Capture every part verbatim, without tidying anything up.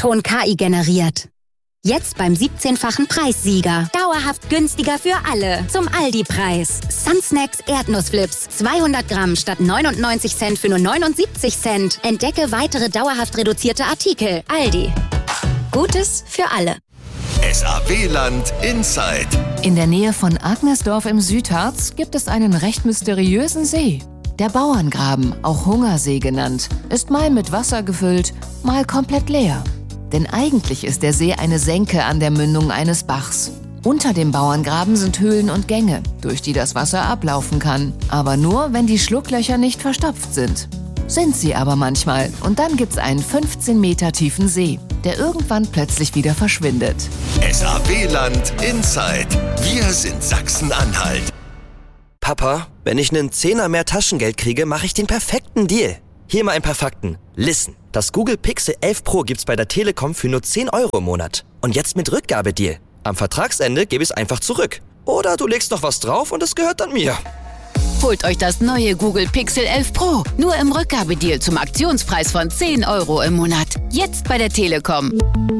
Ton K I generiert. Jetzt beim siebzehnfachen Preissieger. Dauerhaft günstiger für alle. Zum Aldi-Preis. Sunsnacks Erdnussflips. zweihundert Gramm statt neunundneunzig Cent für nur neunundsiebzig Cent. Entdecke weitere dauerhaft reduzierte Artikel. Aldi. Gutes für alle. S A W-Land Inside. In der Nähe von Agnesdorf im Südharz gibt es einen recht mysteriösen See. Der Bauerngraben, auch Hungersee genannt, ist mal mit Wasser gefüllt, mal komplett leer. Denn eigentlich ist der See eine Senke an der Mündung eines Bachs. Unter dem Bauerngraben sind Höhlen und Gänge, durch die das Wasser ablaufen kann. Aber nur, wenn die Schlucklöcher nicht verstopft sind. Sind sie aber manchmal. Und dann gibt's einen fünfzehn Meter tiefen See, der irgendwann plötzlich wieder verschwindet. S A W-Land Inside. Wir sind Sachsen-Anhalt. Papa, wenn ich einen Zehner mehr Taschengeld kriege, mache ich den perfekten Deal. Hier mal ein paar Fakten. Listen, das Google Pixel elf Pro gibt's bei der Telekom für nur zehn Euro im Monat. Und jetzt mit Rückgabedeal. Am Vertragsende gebe ich es einfach zurück. Oder du legst noch was drauf und es gehört dann mir. Holt euch das neue Google Pixel elf Pro. Nur im Rückgabedeal zum Aktionspreis von zehn Euro im Monat. Jetzt bei der Telekom.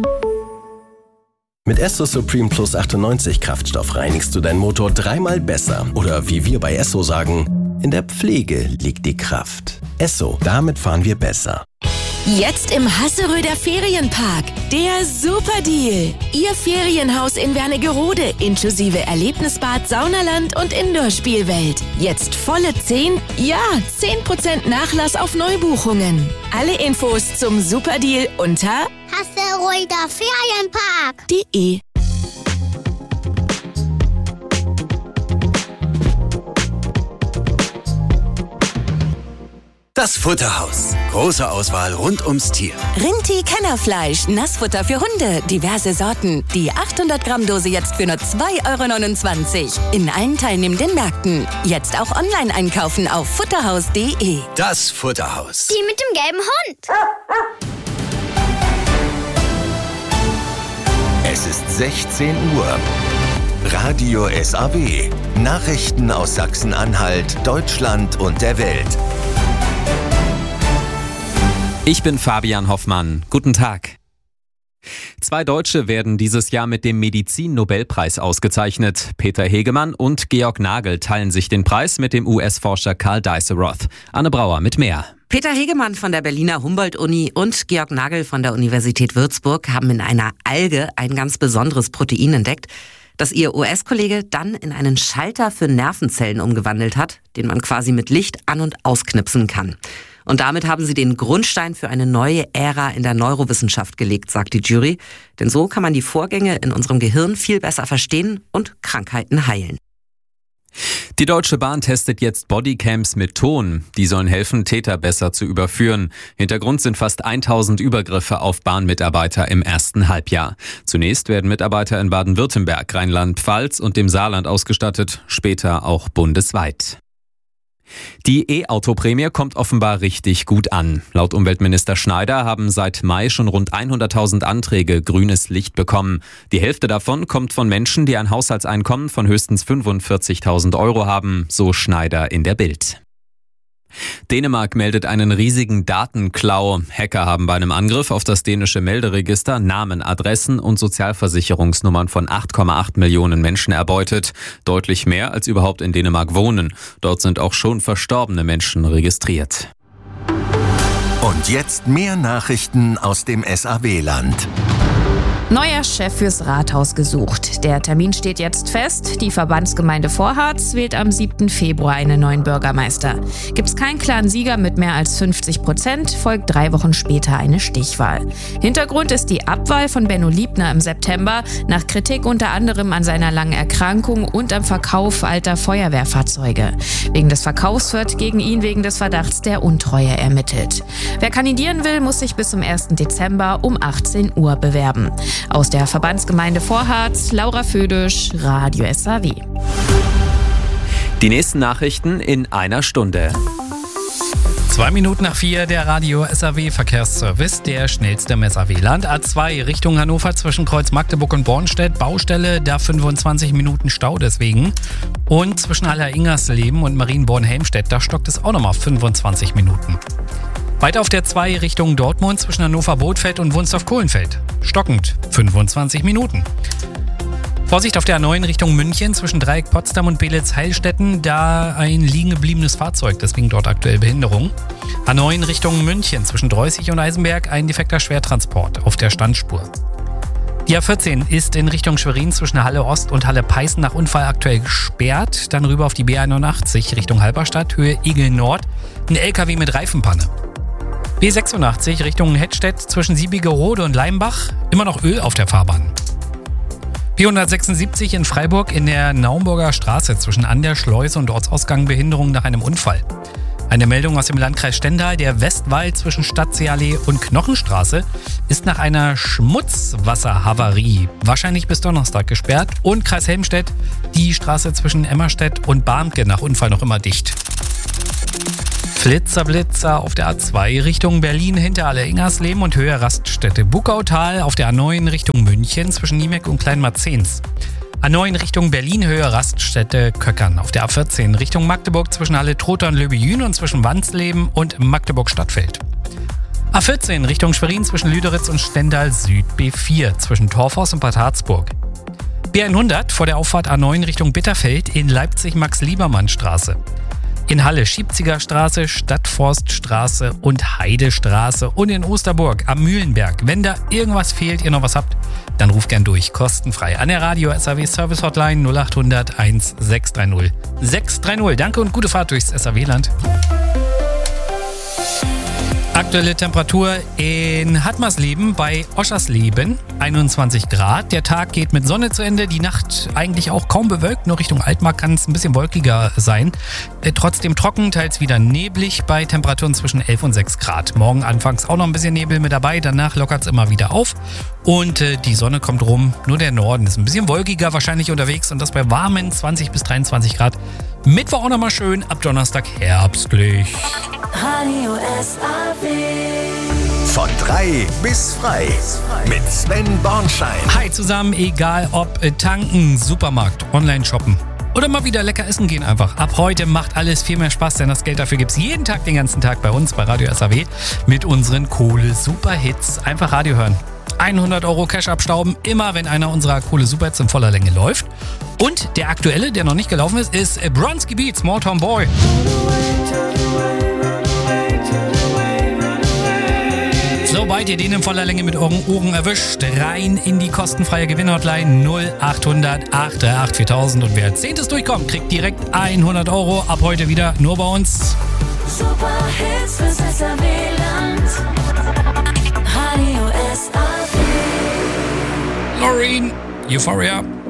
Mit Esso Supreme Plus achtundneunzig Kraftstoff reinigst du deinen Motor dreimal besser. Oder wie wir bei Esso sagen, in der Pflege liegt die Kraft. Esso, damit fahren wir besser. Jetzt im Hasseröder Ferienpark. Der Superdeal. Ihr Ferienhaus in Wernigerode inklusive Erlebnisbad, Saunaland und Indoor-Spielwelt. Jetzt volle zehn, ja, zehn Prozent Nachlass auf Neubuchungen. Alle Infos zum Superdeal unter Hasseröder Ferienpark punkt de. Das Futterhaus. Große Auswahl rund ums Tier. Rinti Kennerfleisch, Nassfutter für Hunde, diverse Sorten. Die achthundert Gramm Dose jetzt für nur zwei Euro neunundzwanzig. In allen teilnehmenden Märkten. Jetzt auch online einkaufen auf futterhaus punkt de. Das Futterhaus. Die mit dem gelben Hund. Es ist sechzehn Uhr. Radio S A W. Nachrichten aus Sachsen-Anhalt, Deutschland und der Welt. Ich bin Fabian Hoffmann. Guten Tag. Zwei Deutsche werden dieses Jahr mit dem Medizin-Nobelpreis ausgezeichnet. Peter Hegemann und Georg Nagel teilen sich den Preis mit dem U S-Forscher Karl Dijsselroth. Anne Brauer mit mehr. Peter Hegemann von der Berliner Humboldt-Uni und Georg Nagel von der Universität Würzburg haben in einer Alge ein ganz besonderes Protein entdeckt, das ihr U S-Kollege dann in einen Schalter für Nervenzellen umgewandelt hat, den man quasi mit Licht an- und ausknipsen kann. Und damit haben sie den Grundstein für eine neue Ära in der Neurowissenschaft gelegt, sagt die Jury. Denn so kann man die Vorgänge in unserem Gehirn viel besser verstehen und Krankheiten heilen. Die Deutsche Bahn testet jetzt Bodycams mit Ton. Die sollen helfen, Täter besser zu überführen. Hintergrund sind fast tausend Übergriffe auf Bahnmitarbeiter im ersten Halbjahr. Zunächst werden Mitarbeiter in Baden-Württemberg, Rheinland-Pfalz und dem Saarland ausgestattet, später auch bundesweit. Die E-Auto-Prämie kommt offenbar richtig gut an. Laut Umweltminister Schneider haben seit Mai schon rund hunderttausend Anträge grünes Licht bekommen. Die Hälfte davon kommt von Menschen, die ein Haushaltseinkommen von höchstens fünfundvierzigtausend Euro haben, so Schneider in der Bild. Dänemark meldet einen riesigen Datenklau. Hacker haben bei einem Angriff auf das dänische Melderegister Namen, Adressen und Sozialversicherungsnummern von acht Komma acht Millionen Menschen erbeutet. Deutlich mehr als überhaupt in Dänemark wohnen. Dort sind auch schon verstorbene Menschen registriert. Und jetzt mehr Nachrichten aus dem S A W-Land. Neuer Chef fürs Rathaus gesucht. Der Termin steht jetzt fest. Die Verbandsgemeinde Vorharz wählt am siebten Februar einen neuen Bürgermeister. Gibt's keinen klaren Sieger mit mehr als fünfzig Prozent, folgt drei Wochen später eine Stichwahl. Hintergrund ist die Abwahl von Benno Liebner im September nach Kritik unter anderem an seiner langen Erkrankung und am Verkauf alter Feuerwehrfahrzeuge. Wegen des Verkaufs wird gegen ihn wegen des Verdachts der Untreue ermittelt. Wer kandidieren will, muss sich bis zum ersten Dezember um achtzehn Uhr bewerben. Aus der Verbandsgemeinde Vorharz, Laura Födisch, Radio S A W. Die nächsten Nachrichten in einer Stunde. Zwei Minuten nach vier, der Radio S A W Verkehrsservice, der schnellste im S A W-Land. A zwei Richtung Hannover zwischen Kreuz Magdeburg und Bornstedt, Baustelle, da fünfundzwanzig Minuten Stau deswegen. Und zwischen Haller-Ingersleben und Marienborn-Helmstedt, da stockt es auch nochmal fünfundzwanzig Minuten. Weiter auf der zwei Richtung Dortmund zwischen Hannover-Bothfeld und Wunstorf-Kohlenfeld. Stockend, fünfundzwanzig Minuten. Vorsicht auf der A neun Richtung München zwischen Dreieck Potsdam und Beelitz-Heilstätten, da ein liegen gebliebenes Fahrzeug, deswegen dort aktuell Behinderung. A neun Richtung München zwischen Dreußig und Eisenberg ein defekter Schwertransport auf der Standspur. Die A vierzehn ist in Richtung Schwerin zwischen Halle Ost und Halle Peißen nach Unfall aktuell gesperrt. Dann rüber auf die B einundachtzig Richtung Halberstadt, Höhe Igel Nord, ein L K W mit Reifenpanne. B sechsundachtzig Richtung Hettstedt zwischen Siebigerode und Leimbach, immer noch Öl auf der Fahrbahn. B hundertsechsundsiebzig in Freiburg in der Naumburger Straße zwischen An der Schleuse und Ortsausgang Behinderung nach einem Unfall. Eine Meldung aus dem Landkreis Stendal, der Westwall zwischen Stadtseeallee und Knochenstraße ist nach einer Schmutzwasserhavarie wahrscheinlich bis Donnerstag gesperrt und Kreis Helmstedt die Straße zwischen Emmerstedt und Barmke nach Unfall noch immer dicht. Flitzer, Blitzer auf der A zwei Richtung Berlin, Hinterhalle, Ingersleben und Höhe Raststätte Buckautal, auf der A neun Richtung München zwischen Niemeck und Kleinmarzens. A neun Richtung Berlin, Höhe Raststätte Köckern, auf der A vierzehn Richtung Magdeburg zwischen Halle Trotha und Löbejün und zwischen Wandsleben und Magdeburg Stadtfeld. A vierzehn Richtung Schwerin zwischen Lüderitz und Stendal Süd, B vier zwischen Torfhaus und Bad Harzburg. B hundert vor der Auffahrt A neun Richtung Bitterfeld in Leipzig Max-Liebermann-Straße. In Halle Schiebziger Straße, Stadtforststraße und Heidestraße und in Osterburg am Mühlenberg. Wenn da irgendwas fehlt, ihr noch was habt, dann ruft gern durch, kostenfrei an der Radio S A W Service Hotline null acht hundert eins sechs drei null sechs drei null. Danke und gute Fahrt durchs S A W-Land. Aktuelle Temperatur in Hattmarsleben bei Oschersleben, einundzwanzig Grad. Der Tag geht mit Sonne zu Ende, die Nacht eigentlich auch kaum bewölkt, nur Richtung Altmark kann es ein bisschen wolkiger sein. Äh, trotzdem trocken, teils wieder neblig bei Temperaturen zwischen elf und sechs Grad. Morgen anfangs auch noch ein bisschen Nebel mit dabei, danach lockert es immer wieder auf und äh, die Sonne kommt rum. Nur der Norden ist ein bisschen wolkiger wahrscheinlich unterwegs und das bei warmen zwanzig bis dreiundzwanzig Grad. Mittwoch auch nochmal schön, ab Donnerstag herbstlich. Radio S A W. Von drei bis frei mit Sven Bornschein. Hi zusammen, egal ob äh, tanken, Supermarkt, online shoppen oder mal wieder lecker essen gehen einfach. Ab heute macht alles viel mehr Spaß, denn das Geld dafür gibt's jeden Tag, den ganzen Tag bei uns bei Radio S A W mit unseren Kohle-Super-Hits. Einfach Radio hören. hundert Euro Cash abstauben, immer wenn einer unserer Kohle-Super-Hits in voller Länge läuft. Und der aktuelle, der noch nicht gelaufen ist, ist Bronski Beat, Small Town Boy. Sobald ihr den in voller Länge mit euren Ohren erwischt, rein in die kostenfreie Gewinnerhotline null acht hundert acht drei acht viertausend und wer als Zehntes durchkommt, kriegt direkt hundert Euro. Ab heute wieder nur bei uns. Super Hits fürs S A W-Land. Radio S A W. Loreen, Euphoria.